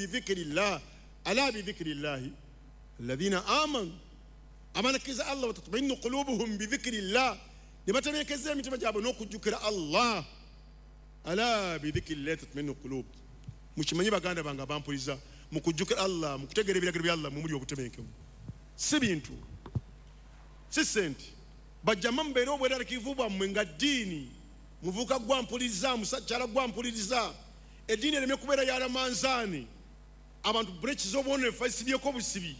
بذكر الله ألا بذكر الله الذين آمنوا أمانا كذا الله وتطمئن قلوبهم بذكر الله لبتمي كذا متى جابوا نوكو ذكر الله ألا بذكر الله تطمئن القلوب مش مني بعانا بعنا بامبوليزا مكو ذكر الله مكو تجري بيلاقي الله ممري وبتمي كم سبينتو سسنت بجامم بيرو بدر كيفوبا منغا ديني muvuka gwampuliza musajjala gwampuliza edini ereme kubeera yala manzani abantu breach zobone fasibye ko busibi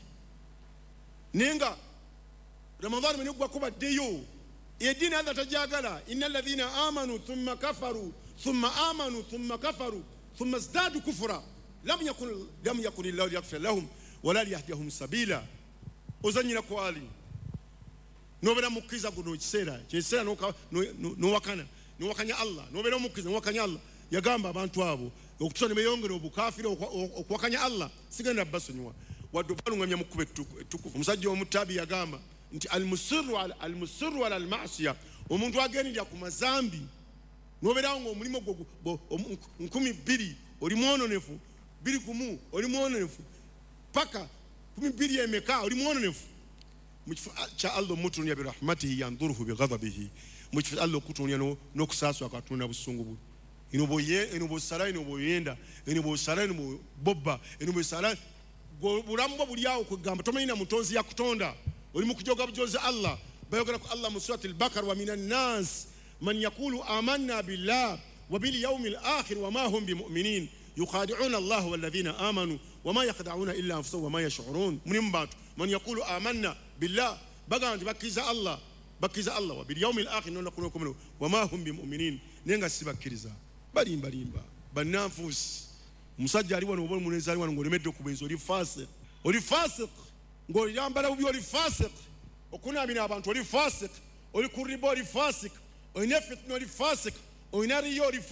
nenga Ramadan mene gwa kuba deyo edini anda tajagala innal ladhina amanu thumma kafaru thumma amanu thumma kafaru thumma izdadu kufra lam yakun illahu yaghfir lahum wala yahdihum sabila uzanyira kwali nobera mukiza guno kisera no wakana niwakanya Allah nobera mukiza niwakanya Allah yagamba abantu abo okutusone beyongera obukafiri okwakanya Allah sigenda basonywa wadubalu ngamya mukube tukufu musajja omutabi yagamba nti almusirru ala almasiya omuntu agenira ku mazambi nobera ngo omulimo gwo 12 oli mwononefu 2 oli mwononefu paka 12 emeka oli mwononefu cha Allah mutunya bi rahmatihi yanduruhu bi ghadabihi muchi Allah kutunya no kusaswa akatuna busungu bu ino sala ino boyenda ino sala ino bobba ino sala burambo buliawo kugamba tomeina mutonzi ya kutonda oli mukujoga bujozi Allah bayogera ku Allah muswat al-Baqara wa minan nas man yaqulu amanna billah wa bil yawmil akhir wa ma hum bimu'minin yukhadi'una Allah wal ladhina amanu wa ma yakhda'una illa anfusahum wa ma yash'urun munimbat man yaqulu amanna billah bagandi bakiza Allah wa bil yawmil akhir nonakulukum wa ma hum bimu'minin nenga sibakiriza balimba banafus musajja ali wano obone munezali wano ngolemedde kubenzo oli fasiq ngoli yambala ubi oli fasiq okuna bina abantu oli fasiq oli kuribo oli fasiq oli fitna oli fasiq oli nariyo oli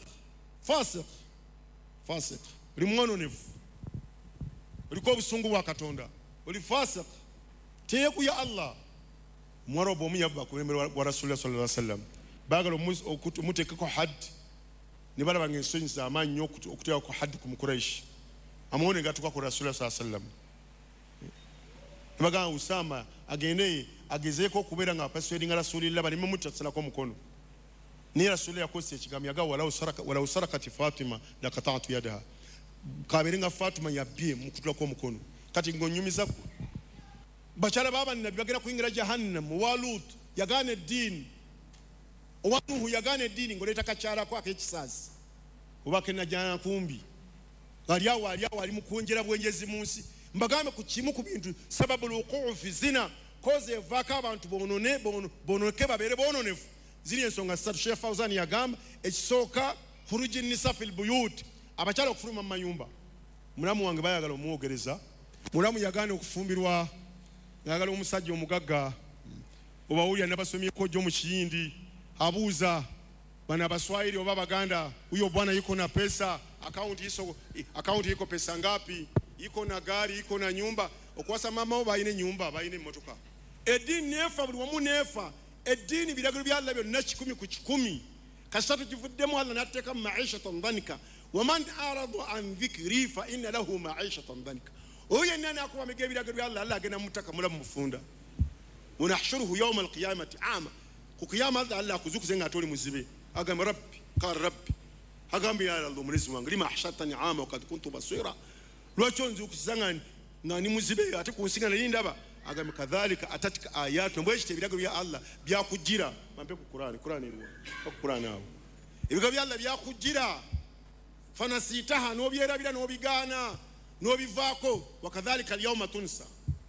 fasiq rimwono nefu oli ko busungu bwa Katonda oli fasiq teyeku ya Allah mwarobo muyabba kulembera wa Rasulullah sallallahu alaihi wasallam bagalo mutekeko had ni bala bangenso za amanyo okutya ko had ku Quraysh amone gatuka ku Rasulullah sallallahu alaihi wasallam baga Usama agezeko kubera nga persuading Rasulullah bali mumutsala ko mukono ni Rasulullah yakose kigamya ga wala usarakati Fatima la qata'tu yadaha kaberinga Fatima yabye mukutula ko mukono kati ngonyumiza bachara baba nabi bagera kuingira jahannam walut yagane din owanuhu yagane din ngoleta kachara kwake ekisazi ubake na jana kumbi aliawo ali mukunjira bwenjezi munsi mbagambe ku kimu ku bintu sababu luqu fi zina koze vaka abantu bonoke babere bononefu ziri ensonga satu Sheikh Fawzan yagamba ekisoka furuji nisa fil buyut abachara okufuruma mu mayumba mulamu wange bayagala omuogereza mulamu yagane okufumbirwa yagala omusajja omugagga obawulya nabasomye kojjo mu kiyindi abuuza bana baswahili oba baganda huyo bwana yuko na pesa account iko pesa ngapi iko na gari iko na nyumba okwasa mama oba ine nyumba bayine motoka edini nefa buli wamu nefa edini biragiro bya Allah byonna 10 ku 10 kasatu kivuddemu Allah nateka maisha tandanika waman aradu an dhikri fa inna lahu maisha tandanika oye nani akuba mege biragiro bya Allah agena mutaka mulamu mufunda unahshuruhu yawm alqiyamati ama ku qiyama Allah akuzukuzenga atoli muzibe agamba rabbi qala rabbi agamba ya Allah mulezi wange lima ahshatani ama wakati kuntu basira lwacho nzukuzanga ngani muzibe ate kunsinga nalindaba agamba kadhalika atatika ayatu mbweshite biragiro bya Allah byakujira mampe ku Qur'an irwa ku Qur'an awo ibiga bya Allah byakujira fanasitaha no byerabira no bigana no bivako wakadhalika alyawma tunsa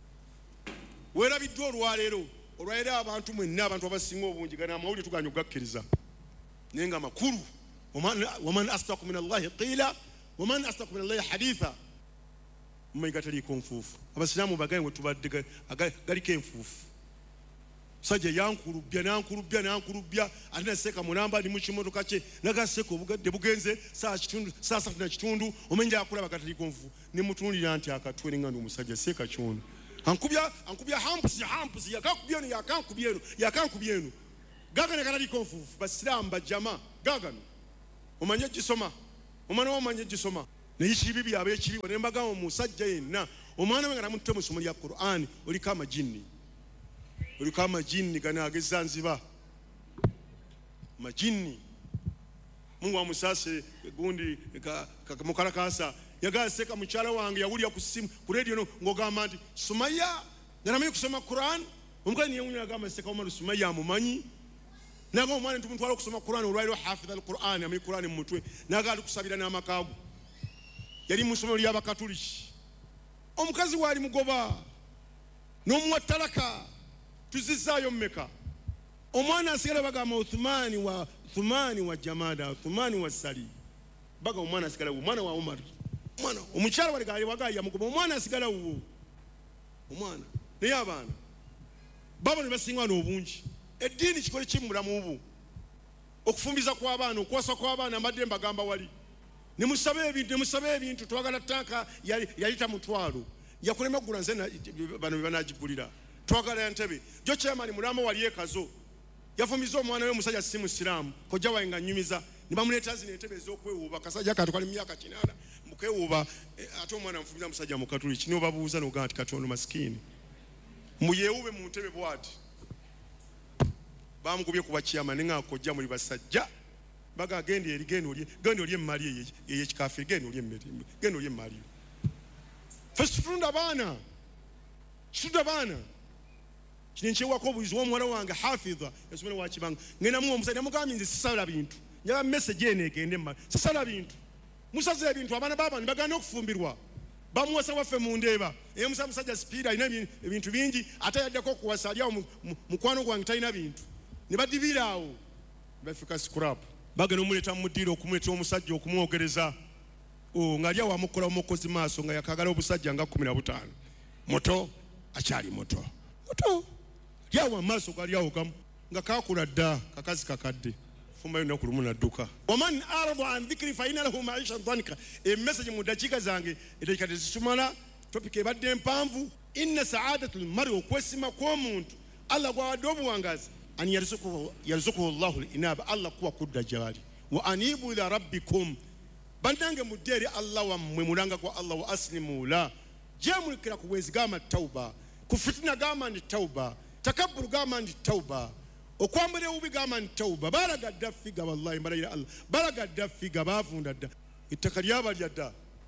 wera biddo olwalero olwaira abantu mwenna abantu abasinga obungi gana amawuli tuganyo gakkiriza nenga makuru waman astaqu min Allah qila waman astaqu min Allah haditha maigatali konfufu abasilamu bagaye wetubadde gali kenfufu saje yankurubya alina seka mulamba ndi muchimotoka che nagaseko bugadde bugenze saa kitundu omenja akula bagatali konfu ni mutundira anti akatwelinga ndo musajja seka chono ankubya hampusi yakankubyeno gagane kanali konfufu basilamu bajama gagano omanye gisoma omwana omanye gisoma neyikibi byabe ekibi ne mbagamba omusajja yenna omwana we nga namutte mu ssomo lya Qur'an oliko amajinni gana agezanziba majinni Mungu amusase gundi mukarakasa yagaseka mukyala wange yawulya ku simu ku radio ngogamba nti Sumaya nanamanyi kusoma Qur'an omukazi yewunya agamba seka omwana Sumaya amumanyi naga omwana ntumutwala okusoma Qur'an olwairo hafidha al-Qur'an amanyi Qur'an mu mutwe naga alikusabira n'amakaago yali mu ssomero ly'Abakatuliki omukazi wali mugoba n'omuwa talaka tuzizaayo mmeka omwana asigala bagamba Uthmani wa Jamada Uthmani wa Sali baga omwana asigala omwana wa Umar omwana omukyala wali gali wagaya mugoba omwana asigala uwo omwana naye abaana baba ne basinga n'obungi eddiini kikole kimulamu ubu okufumbiza kw'abaana okwasa kw'abaana amademba gamba wali ne musabe ebintu twagala tanka yali tamutwalo yakulema gula nze bano banagigulira twagala ntebe jo chairman mulama wali ekazo yafumiza omwana we musajja si musiramu kojja wayenga nyumiza ne bamuleta zino entebe ez'okwewuuba kasajja katwali myaka 8 mukewuuba ate omwana mfumiza musajja mu Katuliki niyo babuuza n'ogamba nti katono maskini muyewuube mu ntebe bwati bamugubye kuba chairman nga kojja muli basajja baga gende oli emmali ey'ekikafiri gende oli emmali first tunda bana kinenche wako obuyizi w'omuwala wange hafidha yasomera wakibanga ngenda mu omusajja namugambye nze sisala bintu njaba message ene egende mmali sisala bintu musaze ebintu abaana b'abantu bagana okufumbirwa bamuwasa waffe mu ndeeba musajja speed alina ebintu bingi ate yaddeko okuwasa aliawo mukwano gwange talina bintu ne badibiraawo bafika scrap bagenda omuleta muddiiro okumuleeta omusajja okumwogereza ng'ali awo amukola omukozi maaso nga yakagala obusajja nga 15 moto akyali moto yawo amaaso gali awo gamu nga kakula dda kakazi kakadde fumbayo nnaku lumu nadduka waman arada an dhikri fa inna lahu maisha dhanka emessage mu dakiika zange etekika tezisumala topika ebadde empanvu inna saadatul mari okwesima kw'omuntu Allah gwawadde obuwangazi an yarzukuhu Allahu al-inaba Allah kuwa kudda gyali wa anibu ila rabbikum bandange mudde Allah wammwe mulanga kwa Allah wa aslimu la jemulikira ku bwezi gama tauba ku fitina gama ni tauba takabbur gama ni tauba okwambere ubi gama ni tauba balaga dafiga wallahi marayira Allah balaga dafiga bavunda dda ittaka ly'abalyadda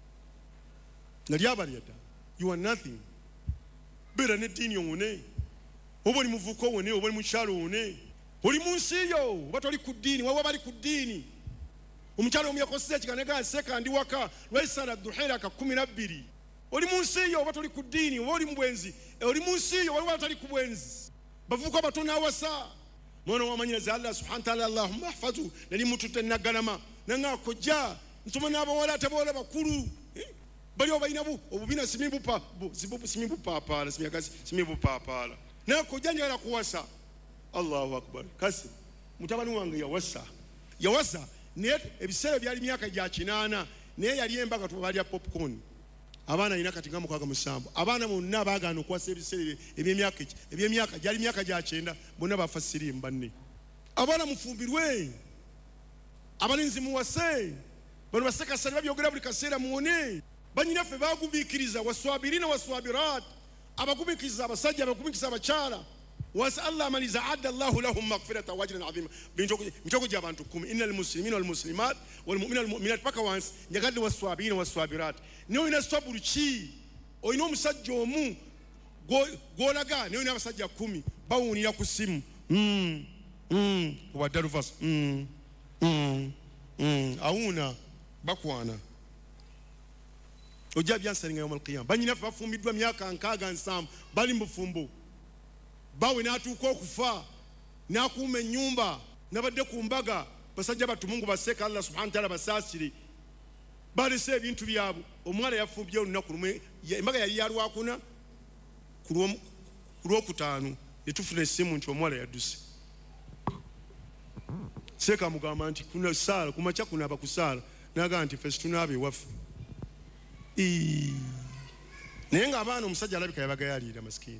you are nothing bera ne dini one oboli muvuko one oboli mukyalo one oli munsiyo batoli ku dini wawa bali ku dini omukyalo omuyakoseza kikanega sekandi waka lwaisala duhera ka 12 oli munsiyo batoli ku dini oli mubwenzi oli munsiyo wali batoli ku bwenzi bavuko batona awasa mwana wamanyira za Allah subhanahu wa ta'ala Allahumma ihfazu nali mutute nagalama nanga kojja ntuma n'abawala atabola bakulu bali obayinabu obubina simimbu papala simimbu papala na kojja njala kuwasa Allahu akbar kasi mutabani wange yawasa ne ebiseera byali myaka gya 8 ne yali embaga tubalya popcorn abana ina katinga mukaga musambo abana monna bagano kwasa ebiseera ebyemyaka gyali myaka gya 9 bonna bafasiri mbanne abana mufumbirwe abalinzi muwase bano baseka sali babyogera buli kaseera muone banyinaffe bagubikiriza waswabirina waswabirat abagubikiriza abasajja abagubikiriza abakyala واسال الله من يعد الله لهم مغفرة واجرا عظيما بنتوكو جابانتو كوم ان المسلمين والمسلمات والمؤمنين والمؤمنات بaka once nyagadi waswabina waswabirat niyo ina saburu chi oyino musajja omu golaga niyo ina abasajja 10 bawunira ku simu wadaru vas auna bakwana ojja byansalinga yawmal qiyam banyina bafumbidwa myaka 67 bali mbufumbo bawe natuuka okufa nakuuma ennyumba nabadde ku mbaga basajja batu Mungu baseka Allah subhanahu wa ta'ala basasiri balese ebintu byabo omwala yafumbye olunaku lumwe embaga yali yalwakuna ku lwokutaano netufuna essimu nti omwala yadduse seka mugamba nti kuna sala kumacha kuna abakusala naga nti fesi tunaabe ewaffe naye nga abaana omusajja alabika yabagayalira maskini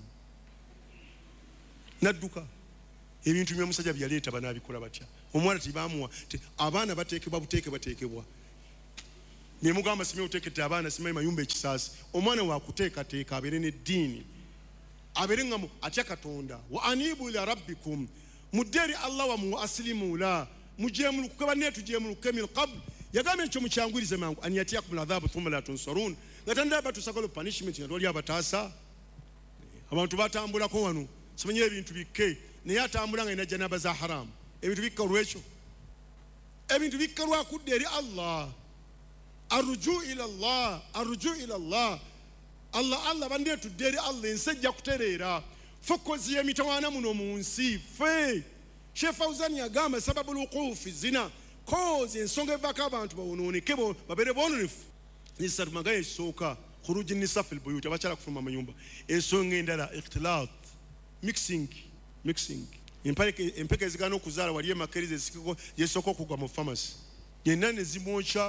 nadduka ebintu bya musajja byaleeta banabikola batya omwana tibamuwa abaana bateekebwa buteekebwa ne mugamba simye utekete abaana simye mayumba ekisasi omwana wa kuteekateeka abeere n'eddiini abeere nga atya Katonda wa anibu ila rabbikum muderi Allah wa mu aslimu la mujemulukuke banne tujemulukuke min qabl yagamba ekyo mukyangwirize mangu an yatiyakum adhabu thumma la tunsarun ngatanda batusakalo punishment nga toli abataasa abantu batambulako wano simenye ebintu bikke naye atambula nga ina janaba za haram ebintu bikka olwekyo ebintu bikka lwakudde eri Allah arju ila Allah arju ila Allah Allah bande tuderi Allah ensejja kutereera fokozi yemitawana muno mu nsi fe Sheikh Fawzan yagamba sababu luqufi zina cause ensonga evako abantu bawononeke babere bononefu nisatu magaye soka khuruj an-nisa fil buyut abachala kufuma manyumba ensonga endala ikhtilat mixing empeke zigano kuzala waliye makerize sikiko yesoko kugwa mu pharmacy yenna nezimocha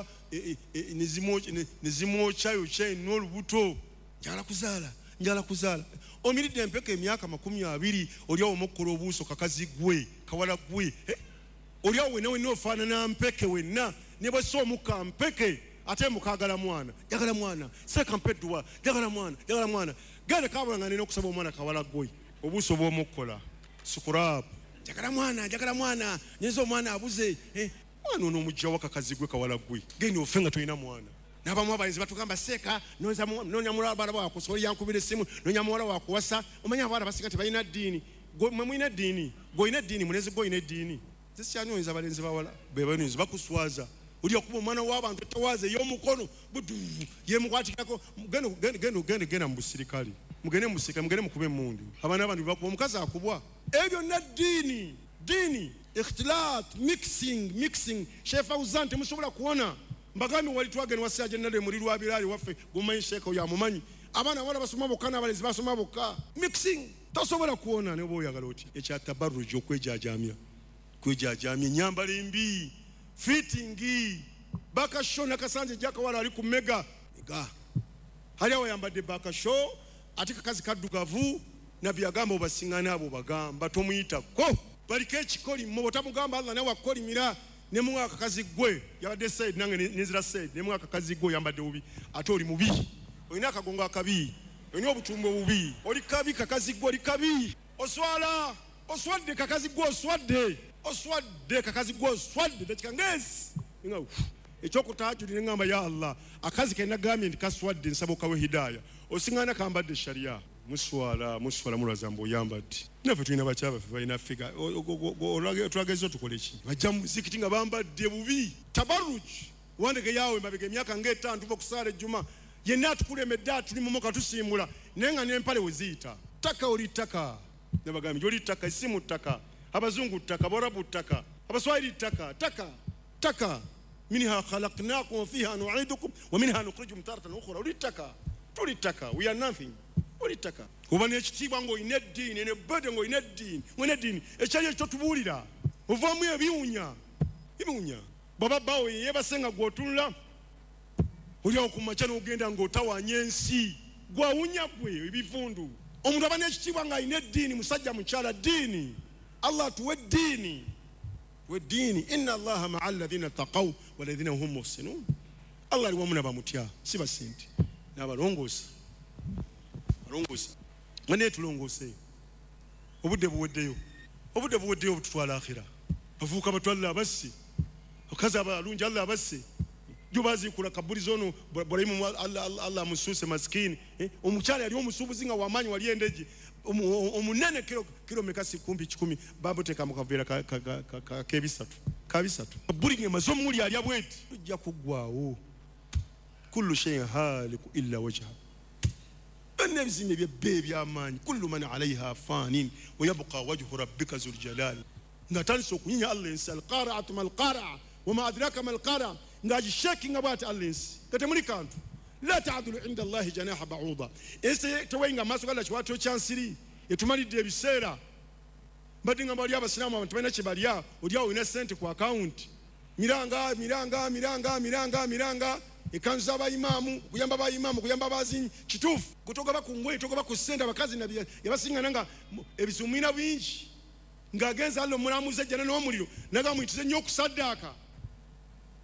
nezimocha yoche n'olubuto njala kuzala omiridde empeke emyaka 20 oliawo mukolo obuso kakazi gwe kawala gwe oliawo wenawe nofaanana mpeke wenna ne bwe so muka mpeke ate mukagala mwana jagala mwana seka mpedwa jagala mwana gane kabanga nene okusaba omwana kawala gwe obuso bw'omukola sukurab jagala mwana nyezo omwana abuze mwana ono mujja wakakazi gwe kawala gwe geni ofenga toyina mwana nabamu abayizi batugamba seka nonya mulala baraba wakusoli yankubira simu nonya mulala wakuwasa omanya abana basika tebalina ddiini mwe mulina ddiini goyina ddiini munezi goyina ddiini zisikyanyonyiza abalenzi bawala bebanyiza bakuswaza oli okuba omwana w'abantu tawaze y'omukono budu yemukwatikako genda mu busirikale mugende musika mugende mukube emundu abaana abantu bakuba omukazi akubwa ebyo na ddiini ikhtilat mixing Sheikh Fawzan temusobola kuona mbagami wali twageni wasaje nale muri lwabirali waffe gumanyi Sheikh ya mumanyi abana wala basoma bokana abalezi basoma boka mixing tosobola kuona ne boyagala oti ekya tabarruj kwejajamya nyambala mbi fitting bakashona kasanje jaka wala ali ku mega hali awo yambadde bakasho atika kazi kaddugavu nabi agamba obasingana abo bagamba tomuyita ko balike ekikoli mbo tamugamba Allah nawe akolimira ne mwaka kazi gwe yabadde said nange nizira said ne mwaka kazi gwe yambadde ubi ate oli mubi olina akagongo akabi olina obutumbo bubi oli kabi kakazi gwe oli kabi oswadde kakazi gwe oswadde kakazi gwe oswadde dakikangesi nga ekyokutaajulira ngamba ya Allah akazi kena gambye ndikaswadde nsaba okawe hidaya osingana kambadde sharia muswala mulwazambo yambadde naffe tulina bakyaba ffe balina figa otulageza tukole ki bajja mu muzikiti nga bambadde bubi tabarruj wandeke yawe mabega emyaka nga5 tuva kusaala ejjuma yenna atukulemedde atuli mu moka tusiimula naye nga n'empale weziyita ttaka oli ttaka nabagambye gyoli ttaka isimu ttaka abazungu ttaka borabu ttaka abaswahili ttaka minha khalaqnakum fiha nu'idukum wa minha nukhrijukum taratan ukhra ulitaka tulitaka we are nothing ulitaka kuba n'ekitiibwa ng'olina eddiini n'ebbede ng'olina eddiini ekyali ekyo tubulira ovaamu ebiwunya baba bawo yebasenga gw'otunula oliawo ku makya n'ogenda ng'otawanya ensi gwawunya gwe ebivundu omuntu aba n'ekitiibwa ng'alina eddiini musajja mukyala ddiini Allah tuwe ddiini والدين إن الله مع الذين اتقوا والذين هم محسنون الله ali wamu n'abamutya si basente n'abalongoosa mane tulongoose obudde buweddeyo obututwala akhira bavuuka batwalira abassi okazi abalungi Allah abasse jo bazikula kabuli zono bulayimu Allah musuuse maskini omukyala yali omusuubuzi nga wamaanyi wali endeje omunene kilo mekasi 10 baboteka mu kaveera kabisatu kabuli ngemaze omuli ali abweti ujja kugwawo kullu shay'in haliku illa wajha النبزين بيبي يا مان كل من عليها فان ويبقى وجه ربك ذو الجلال نتنسوا كنيا الله ينسى القارعة ما القارعة وما أدراك ما القارعة ناجي شاكين أبات الله ينسى كتمني كانت لا تعدل عند الله جناح بعوضة إيه توينغا ما سقال لك واتو تشانسري يتمالي دي بسيرة بدينغا باليا بسلام وانتمنى شباليا وديا وينسنت كو أكاونت miranga ikanza abayimamu kuyamba abayimamu kuyamba abazinyi kitufu kutoka bakungwe toka bakusenda bakazi nabi yabasinga nanga ebizumina bingi ngagenza allo mulamuze jana n'omuliro naga mwitize nnyo okusaddaka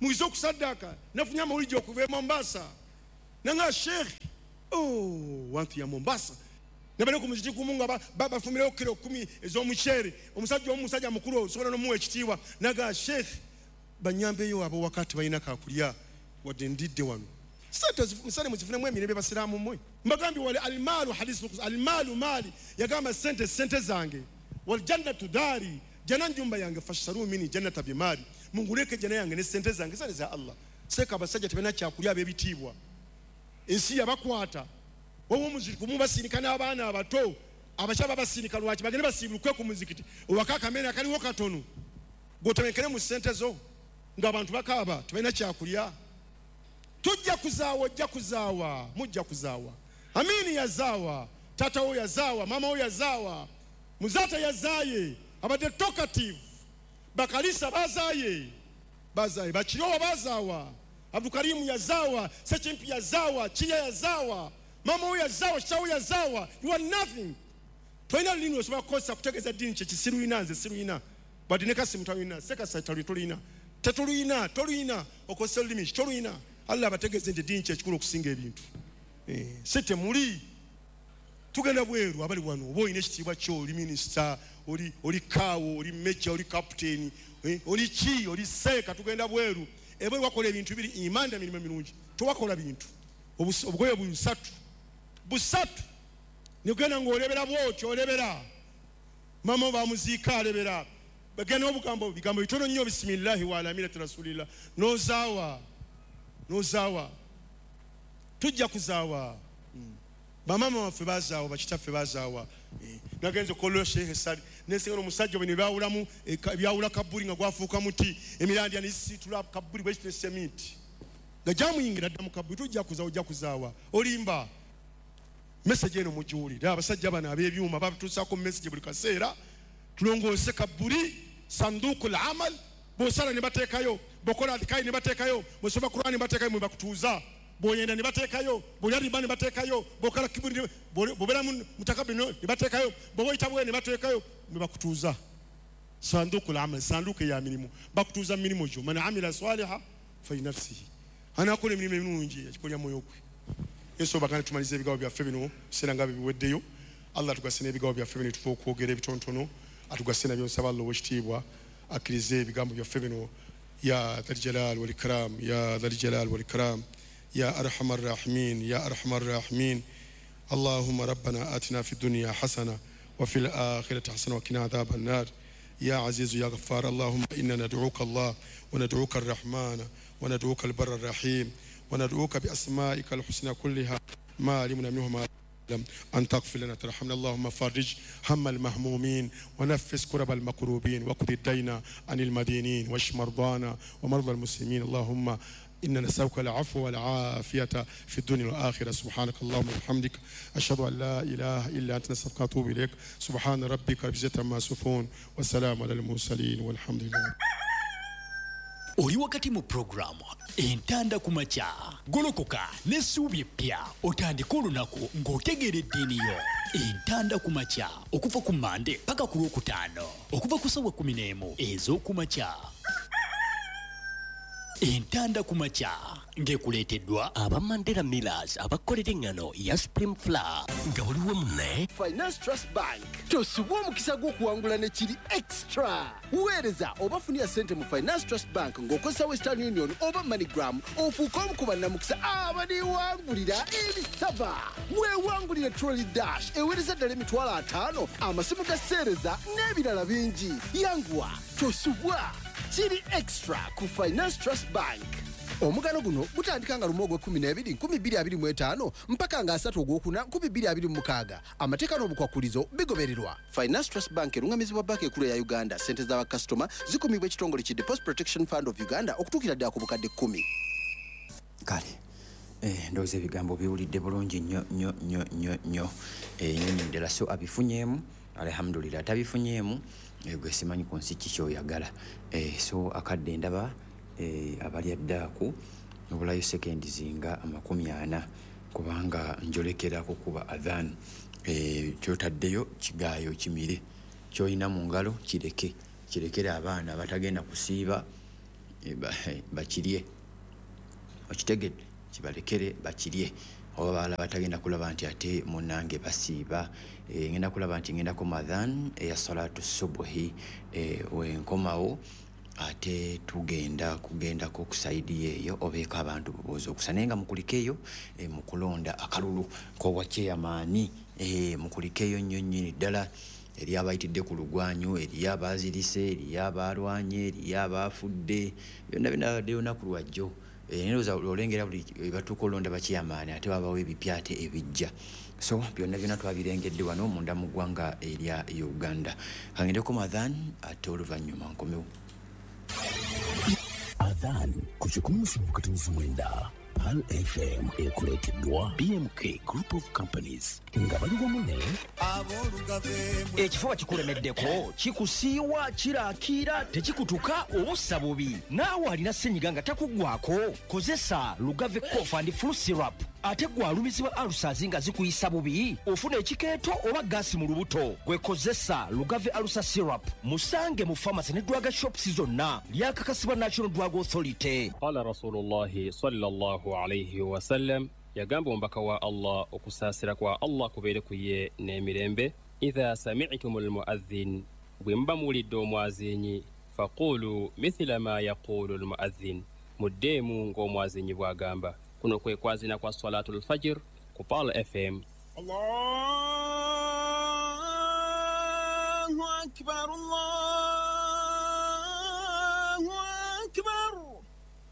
muizo kusadaka nafunya mawulije okuva Mombasa nanga Sheikh wantu ya Mombasa nabale ku muziki kumunga bafumire okiro 10 ez'omuchere omusajja mukuru osobola nomuwa ekitiibwa naga Sheikh banyambeyo abo wakati balina kakulya wadde ndidde wano musale muzifunemu emirembe basiraamu mmwe mbagambi wali almalu hadithu almalu mali yagamba sente zange wal jannatu dari jana njumba yange fasharu mini jannata bimali munguleke jana yange ne sente zange sale za Allah seka basajja tebena kyakulya abebitiibwa ensi yabakwata wowe muziki kumubasirika n'abaana abato abachaba basirika lwaki bagene basibulukwe ku muzikiti wakaka mena kaliwo katono gotemekere mu sente zo ng'abantu bakaba tebena kyakulya tujja kuzaawa mujja kuzaawa amini yazawa tata wo yazawa mama wo yazawa muzata yazaye abade talkative bakalisa bazaye bachirowa bazawa Abdulkarim yazawa Sechimpi yazawa Chiya yazawa mama wo yazawa chawo yazawa you are nothing twina lino osoba kosa kutegeza dini kye kisiru inanze siru ina badineka simutawina seka satali tolina tetulina tolina okosel limi tolina Allah bategeze nje dini kye kikulu okusinga ebintu sete muli tugenda bweru abali wano obo ine kitibwa kyo oli minister oli kawo oli major oli captain oli chi oli seka tugenda bweru ebe wakola ebintu biri imanda milimo milungi towakola bintu obugoye busatu nigenda ngolebera bwotyo olebera mama ba muzika alebera bagena obugambo bigambo bitono nnyo bismillah wa ala millati rasulillah nozawa tujja kuzaawa bamama waffe bazaawa bakitaffe bazaawa nagenze kollo Sheikh Sali nesengero omusajja bwe byawulamu byawula kabuli nga gwafuuka muti emirandi anisitula kabuli bwe semiti gajamuyingira dda mu kabuli tujja kuzaawa olimba message eno mujuulira abasajja bana abebyuma babituusako message buli kaseera tulongoose kabuli sandukul amal bosala ne bateekayo bokola adkai ne bateekayo bosoma Qur'an ne bateekayo mwe bakutuuza boyenda ne bateekayo boyali bane bateekayo bokala kibuli bobera mutakabbi ne bateekayo boyita bwe ne bateekayo mwe bakutuuza sandukul amal sanduku ya mirimu bakutuuza mirimu jo man amila saliha fa nafsihi anakola emirimu emirungi ekikolya moyo gwe Yesu bagane tumalize ebigawo byaffe bino seranga biweddeyo Allah tugasene ebigawo byaffe bino tufu okwogera ebitontono atugasena byonsaba Allah wekitiibwa akirize ebigambo byaffe bino ya dhal jalal wal ikram ya dhal jalal wal ikram ya arhamar rahimin Allahumma rabbana atina fid dunya hasana wa fil akhirati hasana wa qina adhaban nar يا عزيز يا غفار اللهم إننا ندعوك الله وندعوك الرحمن وندعوك البر الرحيم وندعوك بأسمائك الحسنى كلها ما علمنا منه ما لم أن تغفر لنا ترحمنا اللهم فرج هم المهمومين ونفس كرب المكروبين وقض الدين عن المدينين واشف مرضانا ومرضى المسلمين اللهم إننا نسألك العفو والعافية في الدنيا والآخرة سبحانك اللهم وبحمدك أشهد أن لا إله إلا أنت نستغفرك ونتوب إليك سبحان ربك رب العزة عما يصفون والسلام على المرسلين والحمد لله. Oli wakati mu program entanda kumacha golokoka n'essuubi eppya otandika olunaku ng'otegeera eddiini yo entanda kumacha okuva ku Mande paka ku Lwokutaano okuva ku ssaawa 11 ez'okumacha entanda kumacha ngekuleeteddwa aba Mandela Millers abakolera engano ya Supreme Flour nga waliwo munne Finance Trust Bank tosubwa omukisa gw'okuwangula ne kiri extra weereza oba funia sente mu Finance Trust Bank ng'okozesa Western Union oba MoneyGram ofuuka omu ku bannamukisa abaliwangulira ebisava weewangulire Trolley Dash eweereza ddala $50,000 amasimu ga seereza n'ebirala bingi yanguwa tosubwa kiri extra ku Finance Trust Bank. Omugano guno gutandika nga Lumogwe 12 2025 mpaka nga 3 Ogwokuna 2026. Amateeka n'obukwakulizo bigobererwa. Finance Trust Bank erungamizibwa banka ekkulu ya Uganda. Sente z'aba customer zikumibwa ekitongole ki Deposit Protection Fund of Uganda okutuukira ddala ku bukadde 10. Kale ndowooza ebigambo biwulidde bulungi nnyo Nyonyi so abifunyeemu alhamdulillah atabifunyeemu gwe simanyi ku nsi kikyoyagala so akadde ndaba abalya ddaaku obulayo sekendi zinga 40 kubanga njolekera kukuba adhan kyotaddeyo kigaayo kimire kyoyina mu ngalo kirekere abaana batagenda kusiiba bakirye okitegedde kibalekere bakirye oba bala batagenda kulaba nti ate munange basiiba ngenda kulaba nti ngenda ku madhan eya salatu subuhi wenkomawo ate kugenda ku saidi eyo obeeka abantu bubuuza okusanenga mukulikeeyo mukulonda akalulu k'obwakyeyamaani mukulikeeyo nnyo nnyini ddala eri abayitidde ku lugwanyu eri abazirise eri abalwanye eri abafudde byonna binabadde lunaku lwajjo nerooza olengera buli batuuka olonda bakyeyamaani ate wabawo ebipyate ebijja so byonna byonna twabirengedde wano munda mu ggwanga erya Uganda kangendeko madhan ate oluvannyuma nkomewo Adhan ku 17 Pal FM ekuleeteddwa BMK Group of Companies nga bali wamu ne ekifuba kikulemeddeko kikusiiwa kiraakira tekikutuka obussa bubi naawe alina ssenyiga nga takuggwako kozesa Lugave Cough and Flu Syrup ate gwalumizibwa alusazi nga zikuyisa bubi ofuna ekikeeto oba gaasi mu lubuto gwekozesa Lugave Alusa Syrup musange mu pharmacy ne drug shops zonna lyakakasibwa National Drug Authority. Qala Rasulullahi sallallahu alayhi wa sallam yagamba omubaka wa Allah okusaasira kwa Allah kubeere ku ye n'emirembe idha sami'tum almu'adhin bwe muba muwulidde omwazinyi faqulu mithla ma yaqulu almu'adhin muddeemu ng'omwazinyi bw'agamba kuno kwe kwazina kwa salatul fajr ku Pal FM. Allahu akbar Allah